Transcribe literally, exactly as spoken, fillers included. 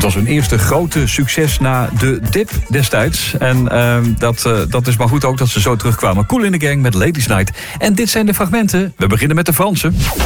was hun eerste grote succes na de dip destijds. En uh, dat, uh, dat is maar goed ook dat ze zo terugkwamen. Kool in the Gang met Ladies Night. En dit zijn de fragmenten. We beginnen met de Fransen.